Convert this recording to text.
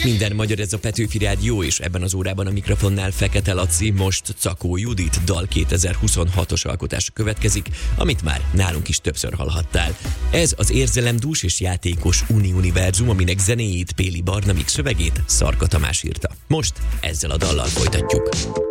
Minden magyar, ez a Petőfi Rádió, és ebben az órában a mikrofonnál Fekete Laci, most Cakó Judit dal 2026-os alkotása következik, amit már nálunk is többször hallhattál. Ez az érzelemdús és játékos univerzum, aminek zenéjét Péli Barna, míg szövegét Szarka Tamás írta. Most ezzel a dallal folytatjuk.